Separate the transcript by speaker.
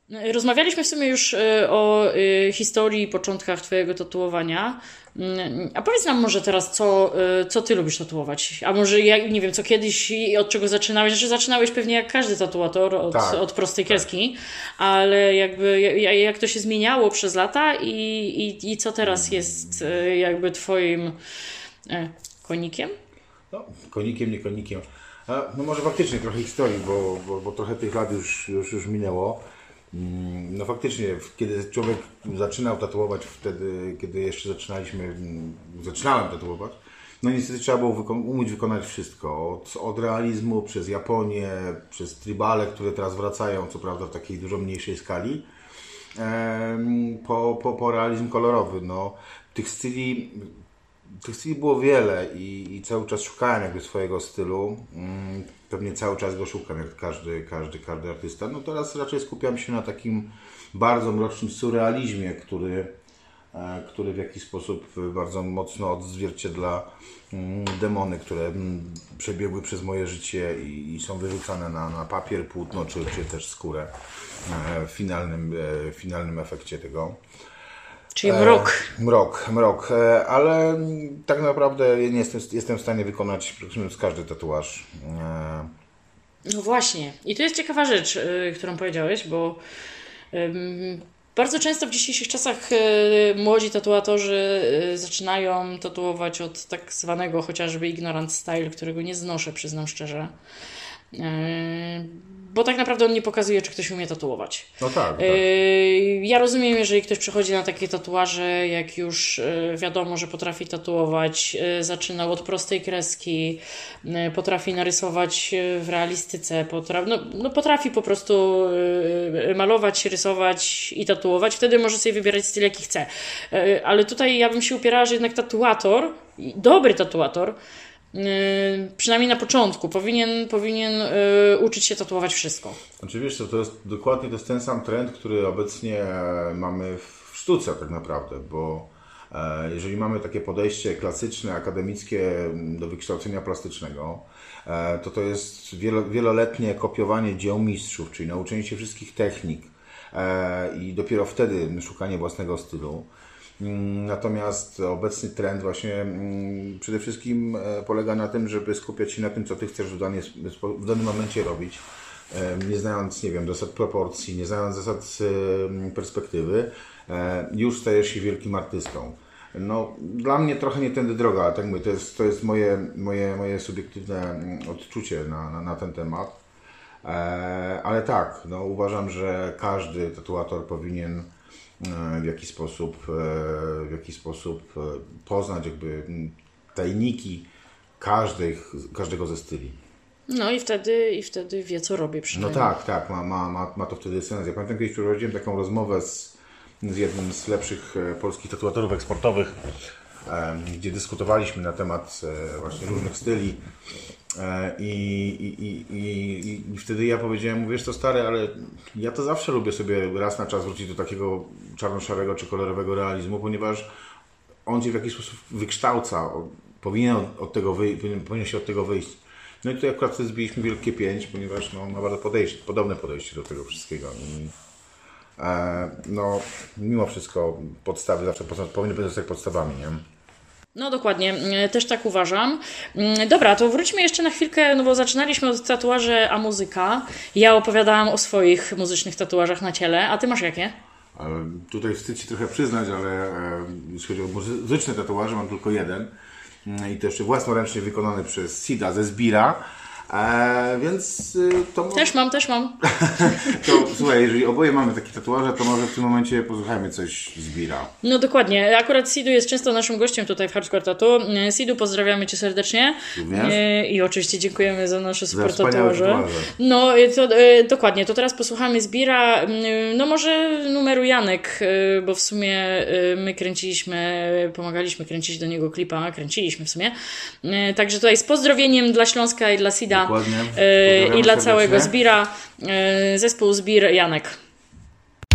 Speaker 1: Rozmawialiśmy w sumie już o historii i początkach twojego tatuowania. A powiedz nam może teraz, co ty lubisz tatuować? A może, ja nie wiem, co kiedyś i od czego zaczynałeś? Znaczy zaczynałeś pewnie jak każdy tatuator od prostej kreski, ale jakby jak to się zmieniało przez lata i co teraz jest jakby twoim konikiem?
Speaker 2: No, konikiem, nie konikiem. No może faktycznie trochę historii, bo trochę tych lat już minęło. No faktycznie, kiedy człowiek zaczynał tatuować wtedy, kiedy jeszcze zaczynałem tatuować, no niestety trzeba było umieć wykonać wszystko. Od realizmu, przez Japonię, przez tribale, które teraz wracają, co prawda w takiej dużo mniejszej skali, po realizm kolorowy. No, tych styli było wiele i cały czas szukałem jakby swojego stylu. Pewnie cały czas go szukam, jak każdy artysta. No teraz raczej skupiam się na takim bardzo mrocznym surrealizmie, który w jakiś sposób bardzo mocno odzwierciedla demony, które przebiegły przez moje życie i są wyrzucane na papier, płótno czy też skórę w finalnym efekcie tego.
Speaker 1: Czyli mrok.
Speaker 2: Mrok, ale tak naprawdę nie jestem w stanie wykonać każdy tatuaż.
Speaker 1: No właśnie. I tu jest ciekawa rzecz, którą powiedziałeś, bo bardzo często w dzisiejszych czasach młodzi tatuatorzy zaczynają tatuować od tak zwanego chociażby ignorant style, którego nie znoszę, przyznam szczerze. Bo tak naprawdę on nie pokazuje, czy ktoś umie tatuować.
Speaker 2: No tak.
Speaker 1: Ja rozumiem, jeżeli ktoś przychodzi na takie tatuaże, jak już wiadomo, że potrafi tatuować, zaczynał od prostej kreski, potrafi narysować w realistyce, potrafi po prostu malować, rysować i tatuować, wtedy może sobie wybierać styl, jaki chce. Ale tutaj ja bym się upierała, że jednak tatuator, dobry tatuator, przynajmniej na początku powinien uczyć się tatuować wszystko.
Speaker 2: Znaczy wiesz co, to jest ten sam trend, który obecnie mamy w sztuce tak naprawdę, bo jeżeli mamy takie podejście klasyczne, akademickie do wykształcenia plastycznego, to jest wieloletnie kopiowanie dzieł mistrzów, czyli nauczenie się wszystkich technik i dopiero wtedy szukanie własnego stylu. Natomiast obecny trend właśnie przede wszystkim polega na tym, żeby skupiać się na tym, co ty chcesz w danym momencie robić, nie znając, nie wiem, zasad proporcji, nie znając zasad perspektywy, już stajesz się wielkim artystą. No, dla mnie trochę nie tędy droga, ale tak mówię, to jest moje subiektywne odczucie na ten temat. Ale tak, no, uważam, że każdy tatuator powinien w jakiś sposób poznać jakby tajniki każdego ze styli.
Speaker 1: No i wtedy wie, co robi przynajmniej.
Speaker 2: No tak, ma to wtedy sens. Ja pamiętam, kiedyś przeprowadziłem taką rozmowę z jednym z lepszych polskich tatuatorów eksportowych, gdzie dyskutowaliśmy na temat właśnie różnych styli. I wtedy ja powiedziałem, wiesz co stary, ale ja to zawsze lubię sobie raz na czas wrócić do takiego czarno-szarego czy kolorowego realizmu, ponieważ on cię w jakiś sposób wykształca, powinien się od tego wyjść. No i tutaj akurat wtedy zbiliśmy wielkie 5, ponieważ ma bardzo podobne podejście do tego wszystkiego. No, mimo wszystko podstawy zawsze powinny być podstawami, nie?
Speaker 1: No dokładnie, też tak uważam. Dobra, to wróćmy jeszcze na chwilkę, no bo zaczynaliśmy od tatuaży a muzyka. Ja opowiadałam o swoich muzycznych tatuażach na ciele, a ty masz jakie?
Speaker 2: Tutaj wstyd się trochę przyznać, ale jeśli chodzi o muzyczne tatuaże, mam tylko jeden. I to jeszcze własnoręcznie wykonany przez Sida ze Zbira. Więc to...
Speaker 1: Też mam.
Speaker 2: To słuchaj, jeżeli oboje mamy takie tatuaże, to może w tym momencie posłuchajmy coś z Bira.
Speaker 1: No dokładnie. Akurat Sidu jest często naszym gościem tutaj w Hardcore Tattoo. Sidu, pozdrawiamy Cię serdecznie. I oczywiście dziękujemy za nasze super tatuaże. No to dokładnie. To teraz posłuchamy z Bira. No może numeru Janek, bo w sumie my pomagaliśmy kręcić do niego klipa. Kręciliśmy w sumie. Także tutaj z pozdrowieniem dla Śląska i dla Sida.
Speaker 2: Dokładnie.
Speaker 1: I dla całego Zbira, zespół Zbir Janek.